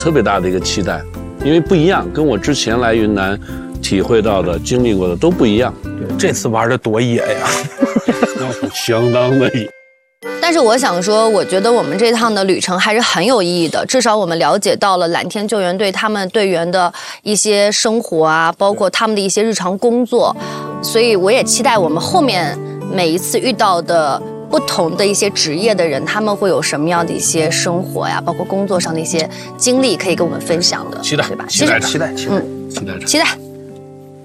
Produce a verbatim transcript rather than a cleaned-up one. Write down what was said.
特别大的一个期待，因为不一样，跟我之前来云南体会到的、经历过的都不一样。 对，这次玩的多野呀， 那是相当的野。 但是我想说，我觉得我们这趟的旅程还是很有意义的，至少我们了解到了蓝天救援队他们队员的一些生活啊，包括他们的一些日常工作，所以我也期待我们后面每一次遇到的不同的一些职业的人，他们会有什么样的一些生活呀，包括工作上的一些经历可以跟我们分享的， 期待， 对吧？ 期待， 期待，期待， 嗯， 期待着， 期待。